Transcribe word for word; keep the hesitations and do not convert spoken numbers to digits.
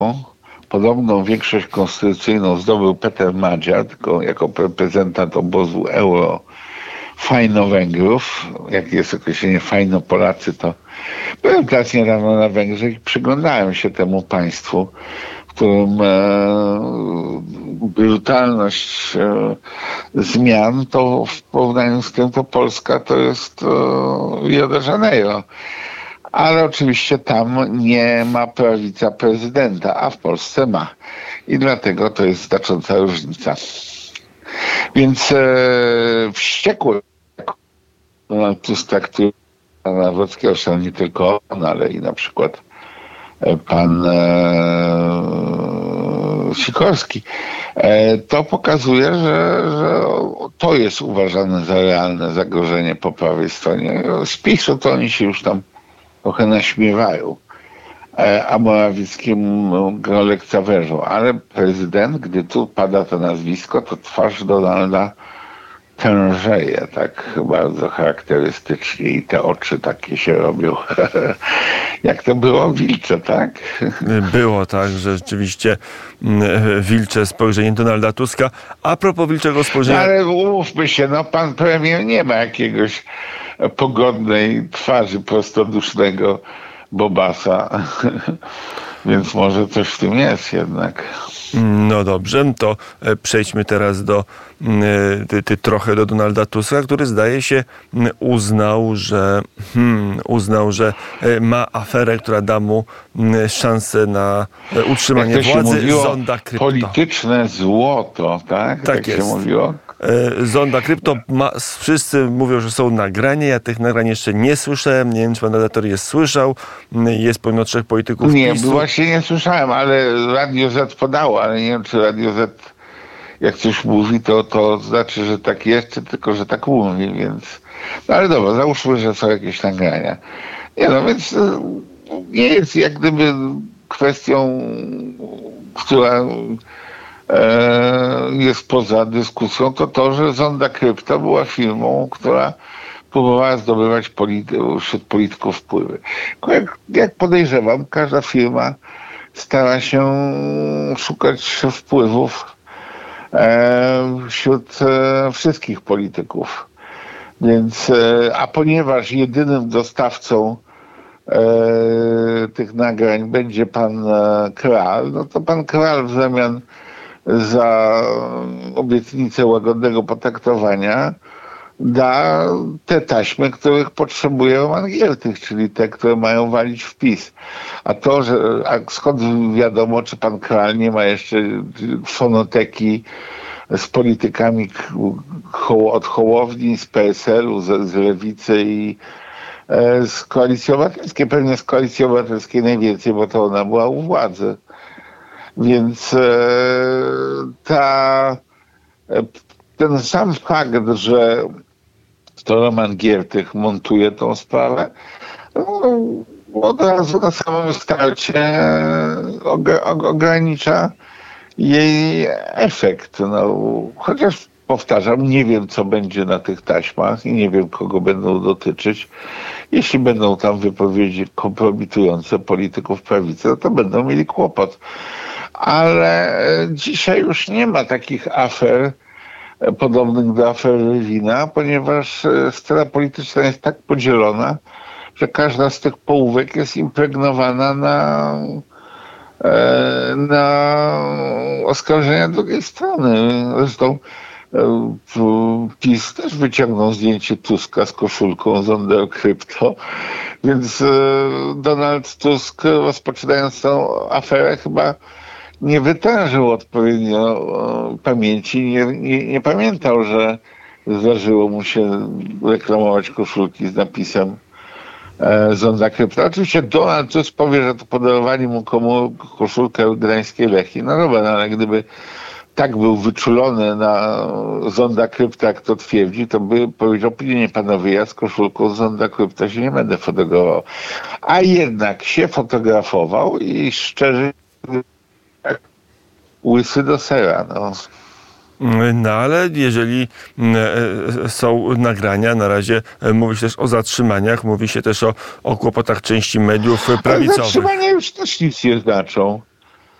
Podobną większość konstytucyjną zdobył Peter Magyar, tylko jako reprezentant obozu euro fajno-Węgrów. Jak jest określenie fajno-Polacy, to byłem teraz niedawno na Węgrzech i przyglądałem się temu państwu, w którym e, brutalność e, zmian to w porównaniu z tym, to Polska to jest e, Rio de Janeiro. Ale oczywiście tam nie ma prawica prezydenta, a w Polsce ma. I dlatego to jest znacząca różnica. Więc e, wściekły Donald Tusk traktuje pana Nawrockiego, zresztą nie tylko on, ale i na przykład pan e, Sikorski. E, to pokazuje, że, że to jest uważane za realne zagrożenie po prawej stronie. Z PiS-u to oni się już tam trochę naśmiewają, a Morawieckiemu go lekceważą. Ale prezydent, gdy tu pada to nazwisko, to twarz Donalda tężeje tak bardzo charakterystycznie i te oczy takie się robią. Jak to było? Wilcze, tak? Było tak, że rzeczywiście wilcze spojrzenie Donalda Tuska. A propos wilczego spojrzenia... No, ale umówmy się, no pan premier nie ma jakiegoś pogodnej twarzy prostodusznego Bobasa, więc może coś w tym jest jednak. No dobrze, to przejdźmy teraz do ty, ty, trochę do Donalda Tuska, który zdaje się uznał, że hmm, uznał, że ma aferę, która da mu szansę na utrzymanie Jak to władzy. Się mówiło, Zonda krypto. Polityczne złoto, tak? Tak, tak jest. się mówiło. Zonda krypto, ma, wszyscy mówią, że są nagrania. Ja tych nagrań jeszcze nie słyszałem. Nie wiem, czy pan redaktor je słyszał. Jest pełno trzech polityków Nie, PiS-u. właśnie nie słyszałem, ale Radio Z podało, ale nie wiem, czy Radio Z jak coś mówi, to, to znaczy, że tak jest, czy tylko, że tak mówi, więc... No ale dobra, załóżmy, że są jakieś nagrania. Nie no, więc nie jest jak gdyby kwestią, która jest poza dyskusją, to to, że Zonda Krypto była firmą, która próbowała zdobywać polity- wśród polityków wpływy. Jak, jak podejrzewam, każda firma stara się szukać wpływów e, wśród e, wszystkich polityków. Więc, e, a ponieważ jedynym dostawcą e, tych nagrań będzie pan e, Kral, no to pan Kral w zamian za obietnicę łagodnego potraktowania da te taśmy, których potrzebuje Roman Giertych, czyli te, które mają walić w PiS. A to, że a skąd wiadomo, czy pan Kral nie ma jeszcze fonoteki z politykami od Hołowni, z P S L u, z, z Lewicy i e, z Koalicji Obywatelskiej. Pewnie z Koalicji Obywatelskiej najwięcej, bo to ona była u władzy. Więc e, ta, e, ten sam fakt, że to Roman Giertych montuje tą sprawę, no, od razu na samym starcie ogranicza jej efekt. No, chociaż powtarzam, nie wiem, co będzie na tych taśmach i nie wiem, kogo będą dotyczyć. Jeśli będą tam wypowiedzi kompromitujące polityków prawicy, no to będą mieli kłopot. Ale dzisiaj już nie ma takich afer podobnych do afery Wina, ponieważ scena polityczna jest tak podzielona, że każda z tych połówek jest impregnowana na, na oskarżenia drugiej strony. Zresztą PiS też wyciągnął zdjęcie Tuska z koszulką Zonda Krypto, więc Donald Tusk, rozpoczynając tą aferę, chyba nie wytężył odpowiednio pamięci, nie, nie, nie pamiętał, że zdarzyło mu się reklamować koszulki z napisem e, Zonda Krypto. Oczywiście Donald Tusk powie, że to podarowali mu komu koszulkę gdańskiej Lechii. No dobra, no, ale gdyby tak był wyczulony na Zonda Krypto, jak to twierdzi, to by powiedział, nie panowie, ja z koszulką Zonda Krypto się nie będę fotografował. A jednak się fotografował i szczerze łysy do sera, no. No ale jeżeli są nagrania, na razie mówi się też o zatrzymaniach, mówi się też o, o kłopotach części mediów prawicowych. Ale zatrzymania już też nic nie znaczą.